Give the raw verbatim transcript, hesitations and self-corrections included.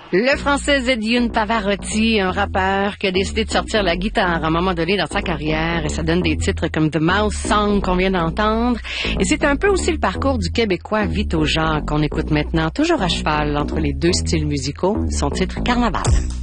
Le français Zedioun Pavarotti, un rappeur qui a décidé de sortir la guitare à un moment donné dans sa carrière, et ça donne des titres comme The Mouse Song qu'on vient d'entendre. Et c'est un peu aussi le parcours du Québécois Vito Jacques qu'on écoute maintenant, toujours à cheval entre les deux styles musicaux, son titre Carnaval.